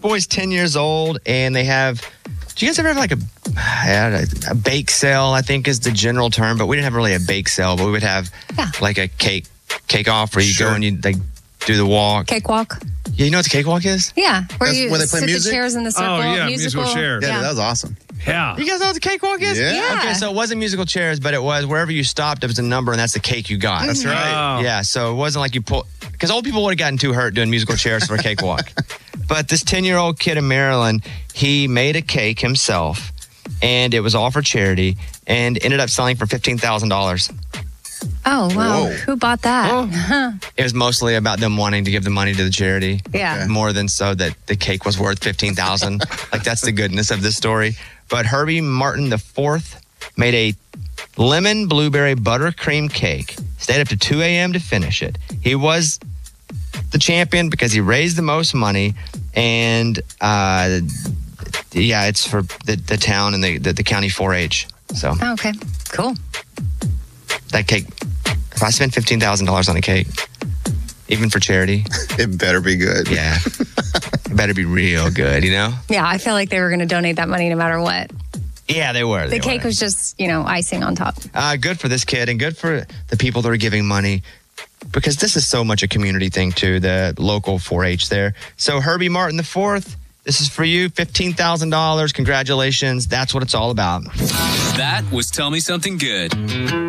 boy's 10 years old, and they have. Do you guys ever have like a bake sale? I think is the general term, but we didn't have really a bake sale. But we would have like a cake off where you go and you like do the walk. Cakewalk. Yeah, you know what the cakewalk is? Yeah, where That's you where they play sit music? the chairs in the circle. Oh, yeah, musical chairs. Yeah, that was awesome. Yeah. You guys know what the cakewalk is? Yeah. Okay, so it wasn't musical chairs, but it was wherever you stopped, it was a number, and that's the cake you got. That's right. Oh. Yeah, so it wasn't like you pull, because old people would have gotten too hurt doing musical chairs for a cakewalk. But this 10-year-old kid in Maryland, he made a cake himself, and it was all for charity, and ended up selling for $15,000. Oh, wow. Whoa. Who bought that? It was mostly about them wanting to give the money to the charity. Yeah. More than so that the cake was worth $15,000. Like, that's the goodness of this story. But Herbie Martin IV made a lemon blueberry buttercream cake. Stayed up to 2 a.m. to finish it. He was the champion because he raised the most money. And, it's for the town and the county 4-H. So Oh, okay, cool. that cake, if I spent $15,000 on a cake, even for charity, It better be good. yeah, it better be real good, you know? Yeah, I feel like they were going to donate that money no matter what. Yeah, they were. The cake was just, icing on top. Good for this kid and good for the people that are giving money, because this is so much a community thing too, the local 4-H there. So Herbie Martin IV, this is for you, $15,000. Congratulations. That's what it's all about. That was Tell Me Something Good.